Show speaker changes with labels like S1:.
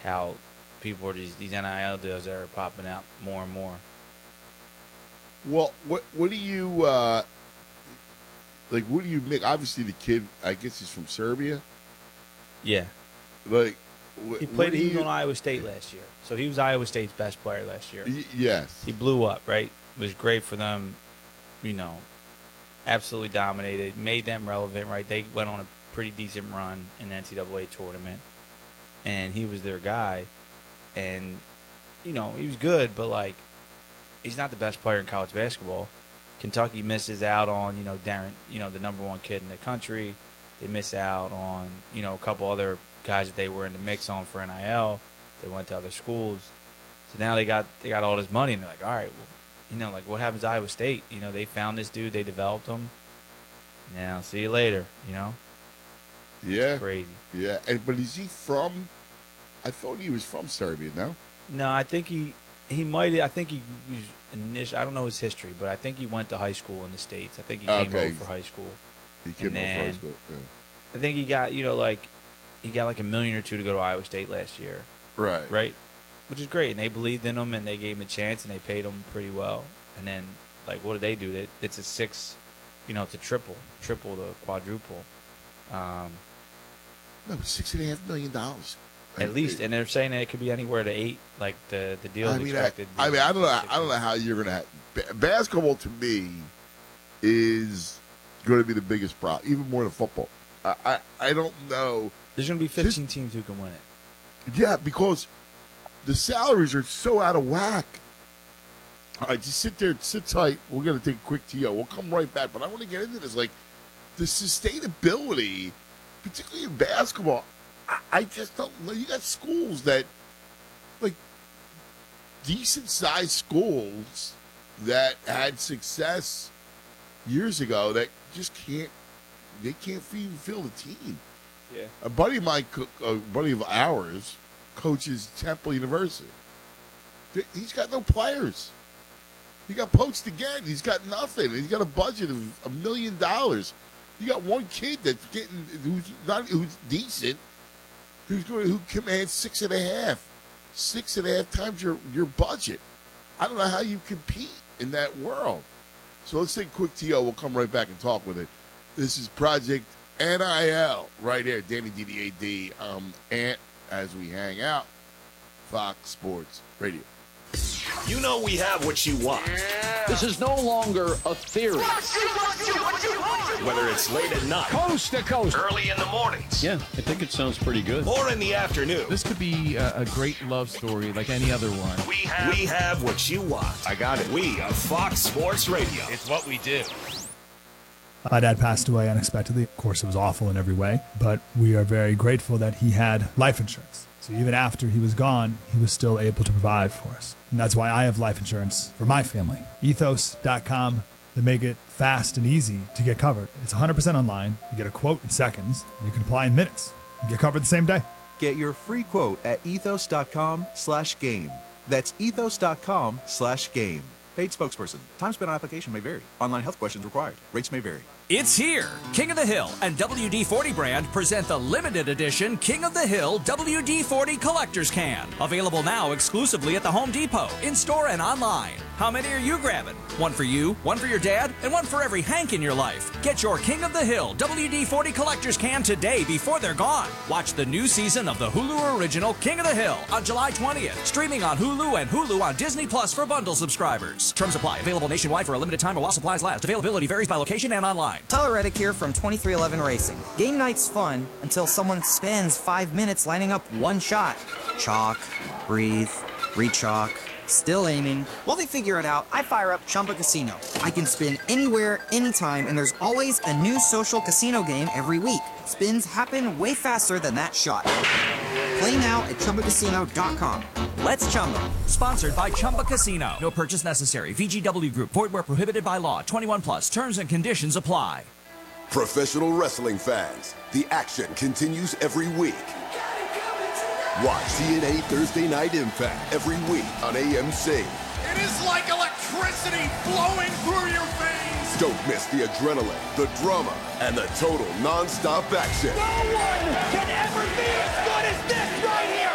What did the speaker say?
S1: how people are these NIL deals that are popping out more and more.
S2: Well, what do you like? What do you make? Obviously, the kid, I guess he's from Serbia.
S1: Yeah.
S2: Like,
S1: He played. He was on Iowa State last year, so he was Iowa State's best player last year.
S2: Yes.
S1: He blew up. Right, it was great for them. You know, absolutely dominated, made them relevant. Right, they went on a pretty decent run in the NCAA tournament, and he was their guy. And you know, he was good, but like, he's not the best player in college basketball. Kentucky misses out on Darren, the number one kid in the country. They miss out on a couple other guys that they were in the mix on for NIL. They went to other schools. So now they got all this money, and they're like, all right, well, like what happens to Iowa State? They found this dude, they developed him. Now see you later.
S2: Yeah.
S1: It's crazy.
S2: Yeah, but is he from? I thought he was from Serbia. No.
S1: No, I think he might. I think he was initially. I don't know his history, but I think he went to high school in the States. I think he came over for high school.
S2: He came over for high school. Yeah.
S1: I think he got he got like $1 million or $2 million to go to Iowa State last year.
S2: Right.
S1: Right. Which is great, and they believed in him, and they gave him a chance, and they paid him pretty well. And then, like, what did they do? It's a six, it's a triple to quadruple.
S2: No, $6.5 million.
S1: At least, and they're saying that it could be anywhere to 8. Like the deal is expected.
S2: I don't know how you're gonna. Basketball to me is going to be the biggest problem, even more than football. I don't know.
S1: There's going to be 15 teams who can win it.
S2: Yeah, because the salaries are so out of whack. All right, just sit there, sit tight. We're going to take a quick TO. We'll come right back, but I want to get into this. Like, the sustainability, particularly in basketball, I just don't know. You got schools that, like, decent-sized schools that had success years ago that just can't even fill the team.
S1: Yeah.
S2: A buddy of ours coaches Temple University. He's got no players. He got poached again. He's got nothing. He's got a budget of $1 million. You got one kid that's who's decent, who commands 6.5 times your budget. I don't know how you compete in that world. So let's take a quick TO. We'll come right back and talk with it. This is Project NIL right here. Danny DDAD, Ant, as we hang out. Fox Sports Radio.
S3: You know we have what you want.
S4: This is no longer a theory.
S3: Whether it's late at night,
S4: Coast to coast,
S3: early in the mornings,
S5: Yeah, I think it sounds pretty good.
S3: or in the afternoon,
S6: This could be a great love story like any other one.
S3: we have what you want. I got it. We are Fox Sports Radio.
S7: It's what we do.
S8: My dad passed away unexpectedly. Of course, it was awful in every way, but we are very grateful that he had life insurance. So even after he was gone, he was still able to provide for us. And that's why I have life insurance for my family. Ethos.com. They make it fast and easy to get covered. It's 100% online. You get a quote in seconds. You can apply in minutes. You get covered the same day.
S9: Get your free quote at ethos.com/game. That's ethos.com/game. Paid spokesperson. Time spent on application may vary. Online health questions required. Rates may vary.
S10: It's here. King of the Hill and WD-40 brand present the limited edition King of the Hill WD-40 Collector's Can. Available now exclusively at the Home Depot, in-store and online. How many are you grabbing? One for you, one for your dad, and one for every Hank in your life. Get your King of the Hill WD-40 Collector's Can today before they're gone. Watch the new season of the Hulu original King of the Hill on July 20th. Streaming on Hulu and Hulu on Disney Plus for bundle subscribers. Terms apply. Available nationwide for a limited time or while supplies last. Availability varies by location and online.
S11: Tyler Reddick here from 2311 Racing. Game night's fun until someone spends 5 minutes lining up one shot. Chalk, breathe, re-chalk, still aiming. While they figure it out, I fire up Chumba Casino. I can spin anywhere, anytime, and there's always a new social casino game every week. Spins happen way faster than that shot. Play now at ChumbaCasino.com. Let's Chumba.
S10: Sponsored by Chumba Casino. No purchase necessary. VGW Group. Void where prohibited by law. 21 plus. Terms and conditions apply.
S12: Professional wrestling fans, the action continues every week. Watch TNA Thursday Night Impact every week on AMC.
S13: It is like electricity flowing through your veins.
S12: Don't miss the adrenaline, the drama, and the total non-stop action.
S13: No one can